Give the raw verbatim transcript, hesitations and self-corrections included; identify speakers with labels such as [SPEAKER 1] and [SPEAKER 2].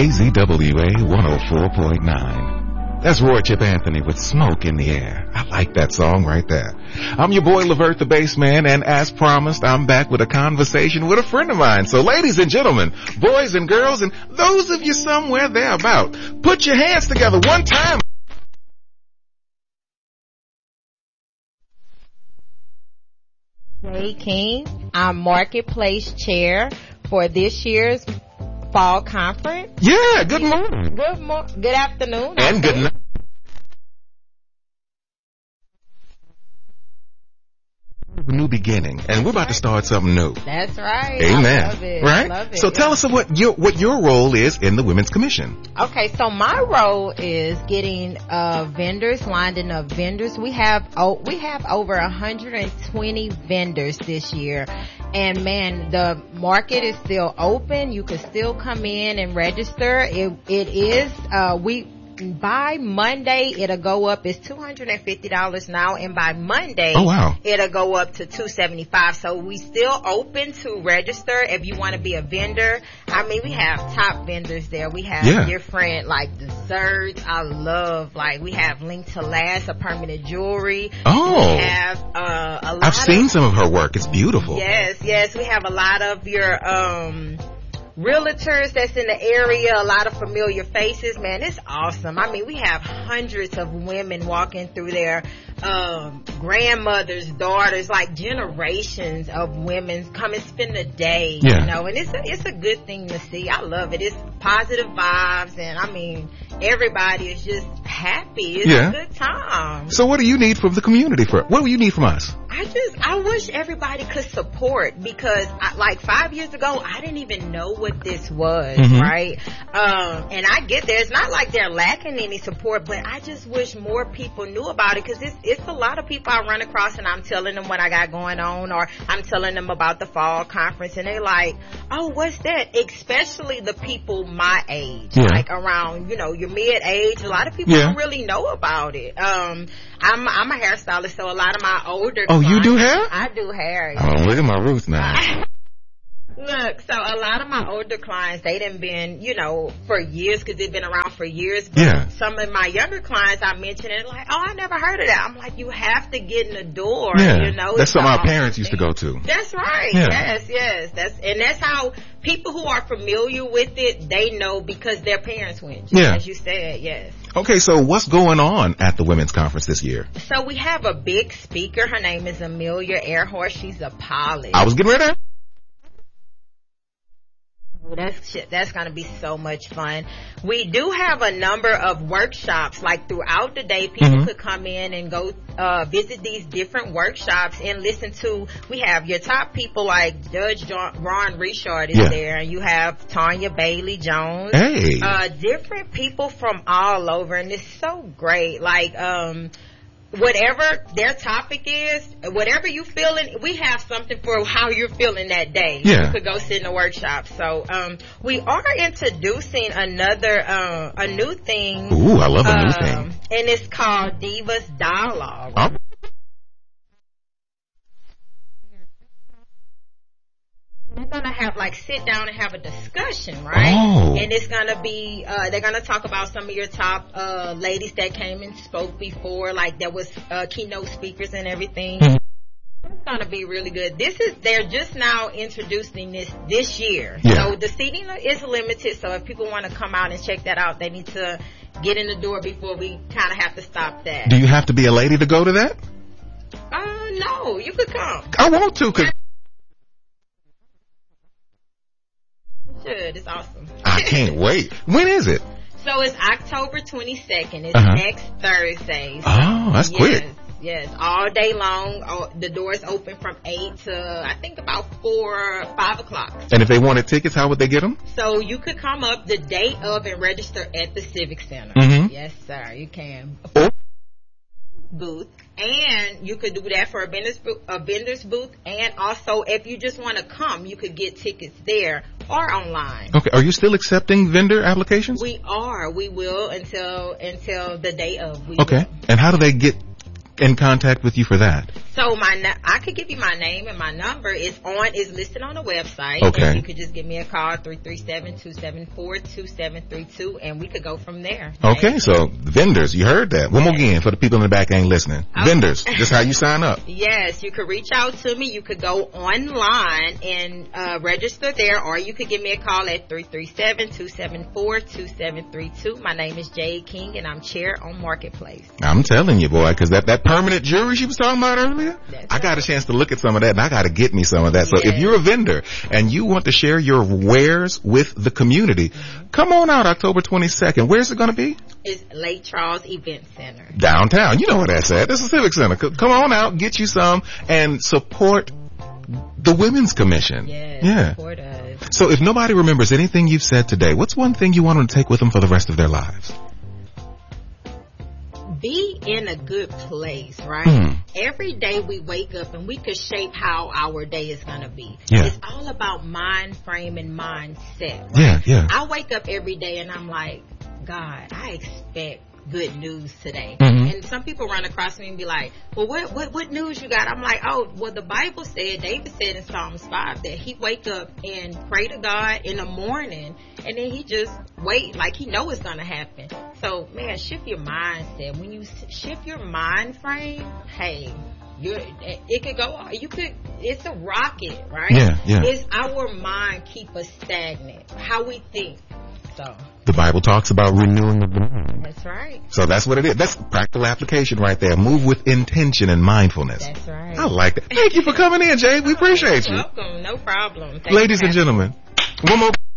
[SPEAKER 1] K Z W A one oh four point nine. That's Roy Chip Anthony with Smoke in the Air. I like that song right there. I'm your boy Levert the Bass Man, and as promised, I'm back with a conversation with a friend of mine. So ladies and gentlemen, boys and girls, and those of you somewhere thereabout, put your hands together one time.
[SPEAKER 2] Jay King, I'm Marketplace Chair for this year's Fall Conference.
[SPEAKER 1] Yeah, good morning.
[SPEAKER 2] Good mo- Good afternoon.
[SPEAKER 1] And good night. A new beginning, and we're about to start something new.
[SPEAKER 2] That's right.
[SPEAKER 1] Amen.
[SPEAKER 2] I love it.
[SPEAKER 1] Right?
[SPEAKER 2] I love it.
[SPEAKER 1] So tell us what your what your role is in the Women's Commission.
[SPEAKER 2] Okay, so my role is getting uh vendors, lining up vendors. We have oh, we have over one hundred twenty vendors this year. And man, the market is still open. You can still come in and register. It it is uh we by Monday it'll go up. It's two hundred fifty dollars now, and by Monday,
[SPEAKER 1] oh wow,
[SPEAKER 2] it'll go up to two hundred seventy-five dollars. So we still open to register if you want to be a vendor. I mean, we have top vendors there. We have
[SPEAKER 1] yeah.
[SPEAKER 2] different like desserts. I love like we have Link to Last, a permanent jewelry.
[SPEAKER 1] Oh,
[SPEAKER 2] we have uh, a lot.
[SPEAKER 1] I've seen
[SPEAKER 2] of,
[SPEAKER 1] some of her work. It's beautiful.
[SPEAKER 2] Yes, yes. We have a lot of your um. realtors that's in the area, a lot of familiar faces. Man, it's awesome. I mean, we have hundreds of women walking through there, um, grandmothers, daughters, like generations of women come and spend the day,
[SPEAKER 1] yeah.
[SPEAKER 2] you know, and it's a, it's a good thing to see. I love it. It's positive vibes, and I mean, everybody is just happy. It's
[SPEAKER 1] yeah.
[SPEAKER 2] a good time.
[SPEAKER 1] So what do you need from the community for what do you need from us?
[SPEAKER 2] I just, I wish everybody could support, because I, like five years ago, I didn't even know what this was,
[SPEAKER 1] mm-hmm.
[SPEAKER 2] right? Um, and I get there. It's not like they're lacking any support, but I just wish more people knew about it, because it's, it's a lot of people I run across, and I'm telling them what I got going on, or I'm telling them about the fall conference, and they're like, oh, what's that? Especially the people my age,
[SPEAKER 1] yeah.
[SPEAKER 2] like around, you know, your mid-age. A lot of people yeah. don't really know about it. Um, I'm, I'm a hairstylist, so a lot of my older
[SPEAKER 1] Oh, you do hair?
[SPEAKER 2] I do hair.
[SPEAKER 1] Oh, look at my roots now.
[SPEAKER 2] Look, so a lot of my older clients, they done been, you know, for years, because they've been around for years. But
[SPEAKER 1] yeah.
[SPEAKER 2] some of my younger clients, I mentioned it, like, oh, I never heard of that. I'm like, you have to get in the door,
[SPEAKER 1] yeah.
[SPEAKER 2] you know.
[SPEAKER 1] That's something our parents used to go to.
[SPEAKER 2] That's right. Yeah. Yes, yes. That's and that's how people who are familiar with it, they know because their parents went.
[SPEAKER 1] Yeah.
[SPEAKER 2] As you said, yes.
[SPEAKER 1] Okay, so what's going on at the Women's Conference this year?
[SPEAKER 2] So we have a big speaker. Her name is Amelia Earhart. She's a pilot.
[SPEAKER 1] I was getting ready to
[SPEAKER 2] That's that's going to be so much fun. We do have a number of workshops, like throughout the day. People mm-hmm. could come in and go uh, visit these different workshops and listen to. We have your top people like Judge John, Ron Richard is yeah. there, and you have Tanya Bailey Jones.
[SPEAKER 1] Hey,
[SPEAKER 2] uh, different people from all over, and it's so great. Like um. Whatever their topic is, whatever you feeling, we have something for how you're feeling that day.
[SPEAKER 1] Yeah.
[SPEAKER 2] You could go sit in a workshop. So, um, we are introducing another, uh, a new thing.
[SPEAKER 1] Ooh, I love a
[SPEAKER 2] um,
[SPEAKER 1] new thing.
[SPEAKER 2] And it's called Divas Dialogue.
[SPEAKER 1] Oh.
[SPEAKER 2] They're gonna have like sit down and have a discussion, right?
[SPEAKER 1] Oh.
[SPEAKER 2] And it's gonna be uh they're gonna talk about some of your top uh ladies that came and spoke before, like there was uh keynote speakers and everything. Mm-hmm. It's gonna be really good. This is they're just now introducing this this year.
[SPEAKER 1] Yeah.
[SPEAKER 2] So the seating is limited, so if people want to come out and check that out, they need to get in the door before we kind of have to stop that.
[SPEAKER 1] Do you have to be a lady to go to that?
[SPEAKER 2] Uh no, you could come.
[SPEAKER 1] I want to, cause
[SPEAKER 2] Should. It's awesome.
[SPEAKER 1] I can't wait. When is it?
[SPEAKER 2] So it's October twenty-second. It's
[SPEAKER 1] uh-huh.
[SPEAKER 2] next Thursday. So
[SPEAKER 1] oh, that's
[SPEAKER 2] yes,
[SPEAKER 1] quick.
[SPEAKER 2] Yes, all day long. All, the doors open from eight to I think about four, five o'clock.
[SPEAKER 1] And if they wanted tickets, how would they get them?
[SPEAKER 2] So you could come up the day of and register at the Civic Center.
[SPEAKER 1] Mm-hmm.
[SPEAKER 2] Yes, sir. You can.
[SPEAKER 1] Oh.
[SPEAKER 2] Booth, and you could do that for a vendor's, booth, a vendor's booth, and also if you just want to come, you could get tickets there or online.
[SPEAKER 1] Okay, are you still accepting vendor applications?
[SPEAKER 2] We are. We will until until the day of. We
[SPEAKER 1] okay,
[SPEAKER 2] will.
[SPEAKER 1] And how do they get in contact with you for that?
[SPEAKER 2] So my, I could give you my name and my number is on, is listed on the website.
[SPEAKER 1] Okay.
[SPEAKER 2] And you could just give me a call, three three seven, two seven four, two seven three two, and we could go from there.
[SPEAKER 1] Okay, so vendors, you heard that. One more again for the people in the back ain't listening. Okay. Vendors, just how you sign up.
[SPEAKER 2] Yes, you could reach out to me. You could go online and uh, register there, or you could give me a call at three three seven, two seven four, two seven three two. My name is Jade King, and I'm chair on Marketplace.
[SPEAKER 1] I'm telling you, boy, because that, that permanent jewelry she was talking about earlier, That's I got right. a chance to look at some of that, and I got to get me some of that. So yes. if you're a vendor and you want to share your wares with the community, mm-hmm. come on out October twenty-second. Where's it going to be?
[SPEAKER 2] It's Lake Charles Event Center.
[SPEAKER 1] Downtown. You know where that's at. This is Civic Center. Come on out, get you some, and support the Women's Commission.
[SPEAKER 2] Yes,
[SPEAKER 1] yeah.
[SPEAKER 2] support us.
[SPEAKER 1] So if nobody remembers anything you've said today, what's one thing you want them to take with them for the rest of their lives?
[SPEAKER 2] Be in a good place, right?
[SPEAKER 1] Mm.
[SPEAKER 2] Every day we wake up and we could shape how our day is going to be.
[SPEAKER 1] Yeah.
[SPEAKER 2] It's all about mind frame and mindset, right?
[SPEAKER 1] Yeah, yeah.
[SPEAKER 2] I wake up every day and I'm like, God, I expect good news today.
[SPEAKER 1] Mm-hmm.
[SPEAKER 2] And some people run across me and be like, well, what, what, what news you got? I'm like, oh, well, the Bible said, David said in Psalms five that he wake up and pray to God in the morning and then he just wait like he know it's going to happen. So, man, shift your mindset. When you shift your mind frame, hey, you're, it could go, you could, it's a rocket, right?
[SPEAKER 1] Yeah, yeah.
[SPEAKER 2] It's our mind keep us stagnant, how we think. So
[SPEAKER 1] the Bible talks about renewing of the mind.
[SPEAKER 2] That's right.
[SPEAKER 1] So that's what it is. That's practical application right there. Move with intention and mindfulness.
[SPEAKER 2] That's right.
[SPEAKER 1] I like that. Thank you for coming in, Jay. We appreciate you.
[SPEAKER 2] You're welcome. No problem. Thanks.
[SPEAKER 1] Ladies and gentlemen, one more